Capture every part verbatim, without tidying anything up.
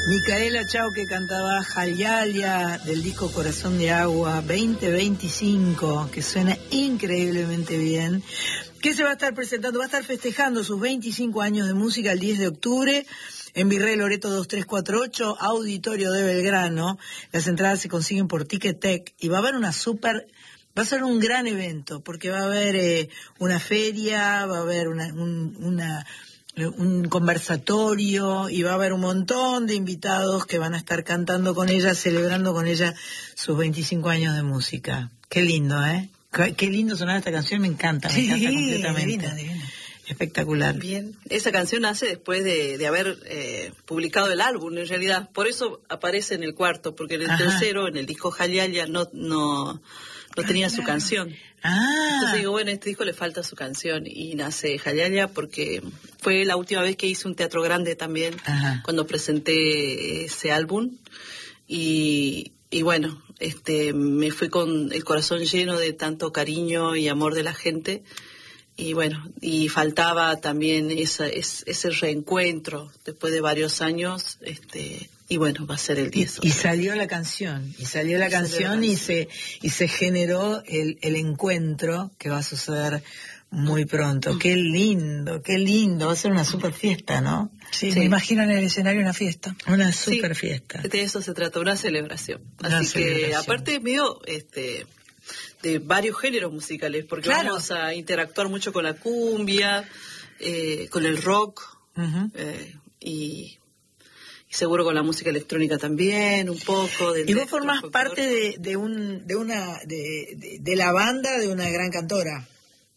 Micaela Chao, que cantaba Jayalia del disco Corazón de Agua veinte veinticinco, que suena increíblemente bien, que se va a estar presentando, va a estar festejando sus veinticinco años de música el diez de octubre en Virrey Loreto dos tres cuatro ocho, Auditorio de Belgrano. Las entradas se consiguen por Ticketek y va a haber una súper... Va a ser un gran evento, porque va a haber eh, una feria, va a haber una... Un, una un conversatorio y va a haber un montón de invitados que van a estar cantando con ella, celebrando con ella sus veinticinco años de música. Qué lindo, ¿eh? Qué lindo sonar esta canción, me encanta, me sí, encanta completamente. Divina, divina. Espectacular. Bien, esa canción nace después de, de haber eh, publicado el álbum, en realidad. Por eso aparece en el cuarto, porque en el Ajá. tercero, en el disco Jayalia, no, no, no tenía ah, su claro. canción. Ah. Entonces digo, bueno, a este disco le falta su canción, y nace Jayalia porque fue la última vez que hice un teatro grande también, Ajá. cuando presenté ese álbum, y, y bueno, este, me fui con el corazón lleno de tanto cariño y amor de la gente. Y bueno, y faltaba también esa, es, ese reencuentro después de varios años, este, y bueno, va a ser el diez. Y, y salió la canción, y salió la, y canción, salió la canción y se y se generó el, el encuentro que va a suceder muy pronto. Qué lindo, qué lindo, va a ser una super fiesta, ¿no? Sí, sí. Me imagino en el escenario una fiesta. Una super sí, fiesta. De eso se trata, una celebración. Una Así celebración. Que aparte medio, este... de varios géneros musicales, porque claro. vamos a interactuar mucho con la cumbia, eh, con el rock, uh-huh. eh, y, y seguro con la música electrónica también, un poco. De, y vos formás parte de, de un de una de, de, de la banda de una gran cantora,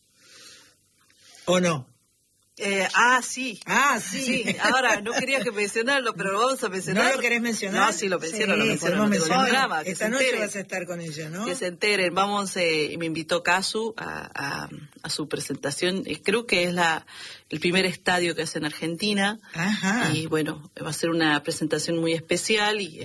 ¿o no? Eh, ah, sí. Ah, sí. sí. Ahora, no quería que mencionarlo, pero lo vamos a mencionar. ¿No lo querés mencionar? No, sí, lo menciono. Sí, lo menciono, no tengo ningún drama. Esta noche vas a estar con ella, ¿no? Que se enteren. Vamos, eh, me invitó Casu a, a, a su presentación. Creo que es la el primer estadio que hace en Argentina. Ajá. Y bueno, va a ser una presentación muy especial y